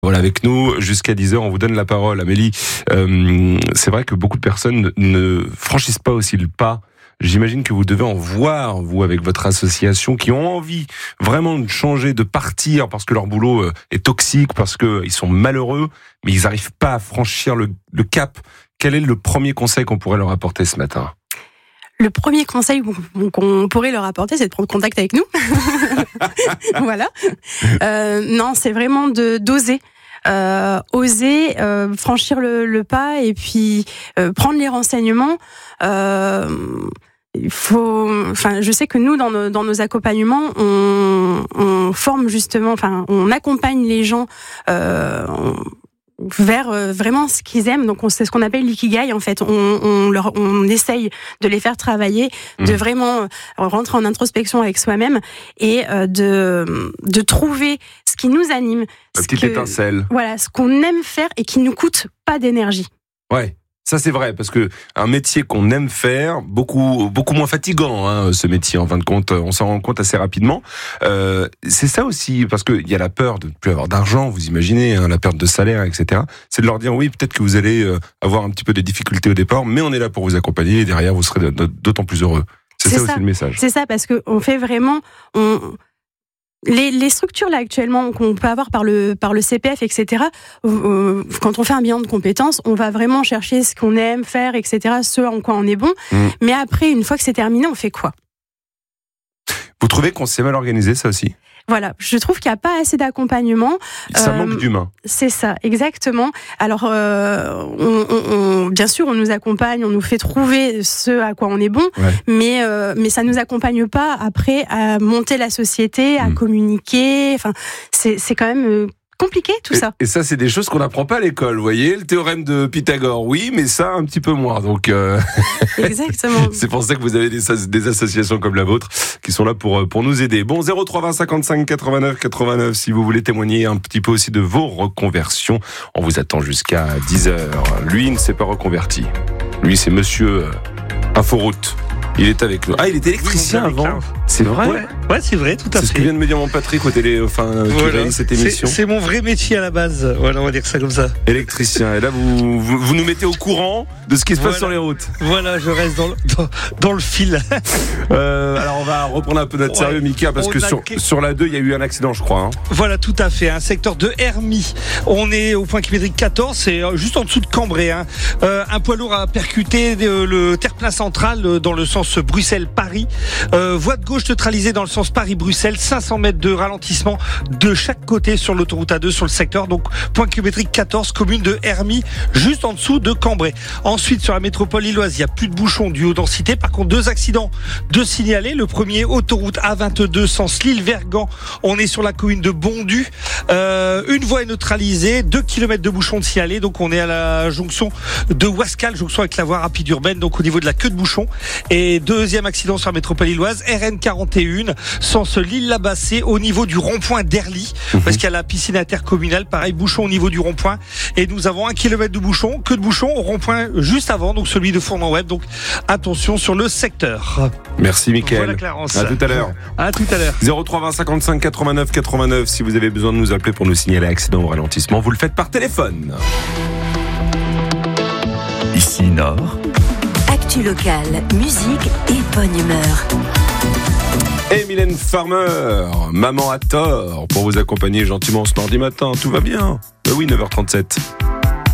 Voilà, avec nous jusqu'à 10h, on vous donne la parole. Amélie, c'est vrai que beaucoup de personnes ne franchissent pas aussi le pas. J'imagine que vous devez en voir, vous, avec votre association, qui ont envie vraiment de changer, de partir, parce que leur boulot est toxique, parce qu'ils sont malheureux, mais ils n'arrivent pas à franchir le cap. Quel est le premier conseil qu'on pourrait leur apporter ce matin ? Le premier conseil qu'on pourrait leur apporter, c'est de prendre contact avec nous. Voilà. Non, c'est vraiment d'oser. Oser franchir le pas et puis prendre les renseignements. Il faut, je sais que nous, dans nos accompagnements, on forme justement, on accompagne les gens vers vraiment ce qu'ils aiment. Donc c'est ce qu'on appelle l'ikigai, en fait. On essaye de les faire travailler, de vraiment rentrer en introspection avec soi-même et de trouver ce qui nous anime, la petite étincelle. Voilà, ce qu'on aime faire et qui nous coûte pas d'énergie. Ouais. Ça c'est vrai, parce que un métier qu'on aime faire, beaucoup moins fatigant, ce métier, en fin de compte, on s'en rend compte assez rapidement. C'est ça aussi, parce qu'il y a la peur de ne plus avoir d'argent, vous imaginez, la perte de salaire, etc. C'est de leur dire, oui, peut-être que vous allez avoir un petit peu de difficultés au départ, mais on est là pour vous accompagner, et derrière vous serez d'autant plus heureux. C'est ça aussi le message. C'est ça, parce qu'on fait vraiment... Les structures là actuellement qu'on peut avoir par le CPF, etc. Quand on fait un bilan de compétences, on va vraiment chercher ce qu'on aime faire, etc. Ce en quoi on est bon. Mais après, une fois que c'est terminé, on fait quoi ? Vous trouvez qu'on s'est mal organisé, ça aussi ? Voilà, je trouve qu'il n'y a pas assez d'accompagnement. Ça manque d'humain. C'est ça, exactement. Alors, bien sûr, on nous accompagne, on nous fait trouver ce à quoi on est bon, mais ça ne nous accompagne pas après à monter la société, à communiquer. Enfin, c'est quand même... compliqué tout ça. Et ça, c'est des choses qu'on n'apprend pas à l'école, vous voyez. Le théorème de Pythagore, oui, mais ça, un petit peu moins. Donc, exactement. C'est pour ça que vous avez des associations comme la vôtre qui sont là pour nous aider. Bon, 03 20 55 89 89, si vous voulez témoigner un petit peu aussi de vos reconversions. On vous attend jusqu'à 10h. Lui, il ne s'est pas reconverti. Lui, c'est monsieur Inforoute. Il est avec nous. Ah, il était électricien avant. C'est vrai ? Ouais, c'est vrai, tout à fait. C'est ce que vient de me dire mon Patrick au télé, qui réalise cette émission. C'est mon vrai métier à la base. Voilà, on va dire ça comme ça. Électricien. Et là, vous nous mettez au courant de ce qui se passe sur les routes. Voilà, je reste dans le fil. Alors, on va reprendre un peu notre sérieux, Mika, parce que sur la 2, il y a eu un accident, je crois. Voilà, tout à fait. Un secteur de Hermie. On est au point kilométrique 14, c'est juste en dessous de Cambrai. Un poids lourd a percuté le terre-plein central dans le sens Bruxelles-Paris. Voie de gauche neutralisée dans le sens Paris-Bruxelles. 500 mètres de ralentissement de chaque côté sur l'autoroute A2 sur le secteur. Donc, point kilométrique 14, commune de Hermie, juste en dessous de Cambrai. Ensuite, sur la métropole lilloise, il n'y a plus de bouchons du haut densité. Par contre, 2 accidents de signaler. Le premier, autoroute A22, sens Lille-Vergan. On est sur la commune de Bondu. Une voie est neutralisée. 2 km de bouchons de signalés. Donc, on est à la jonction de Wascal, jonction avec la voie rapide urbaine. Donc, au niveau de la queue de bouchon. Et deuxième accident sur la métropole lilloise, RN41, sens Lille-Labassé, au niveau du rond-point d'Erly, parce qu'il y a la piscine intercommunale, pareil, bouchon au niveau du rond-point, et nous avons 1 km de bouchon, que de bouchon au rond-point juste avant, donc celui de Fournon-Web, donc attention sur le secteur. Merci Mickaël. Voilà, Clarence. À tout à l'heure. À tout à l'heure. 03 20 55 89 89, si vous avez besoin de nous appeler pour nous signaler accident ou ralentissement, vous le faites par téléphone. Ici Nord. Actu local, musique et bonne humeur. Et Mylène Farmer, maman a tort, pour vous accompagner gentiment ce mardi matin. Tout va bien. Oui, 9h37.